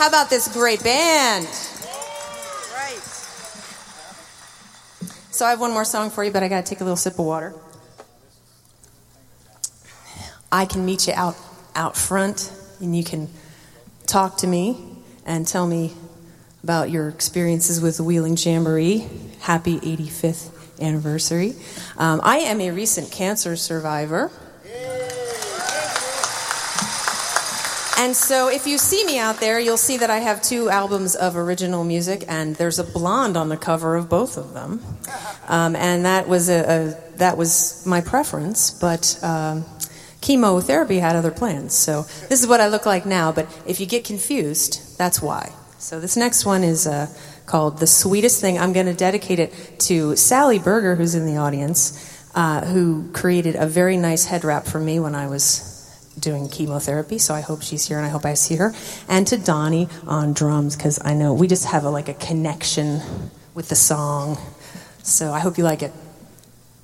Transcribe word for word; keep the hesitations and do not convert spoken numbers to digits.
How about this great band? Right. So I have one more song for you, but I got to take a little sip of water. I can meet you out out front, and you can talk to me and tell me about your experiences with the Wheeling Jamboree. Happy eighty-fifth anniversary. Um, I am a recent cancer survivor. And so if you see me out there, you'll see that I have two albums of original music, and there's a blonde on the cover of both of them. Um, and that was a, a that was my preference, but um, chemotherapy had other plans. So this is what I look like now, but if you get confused, that's why. So this next one is uh, called The Sweetest Thing. I'm going to dedicate it to Sally Berger, who's in the audience, uh, who created a very nice head wrap for me when I was doing chemotherapy, so I hope she's here and I hope I see her. And to Donnie on drums, because I know we just have a, like a connection with the song. So I hope you like it.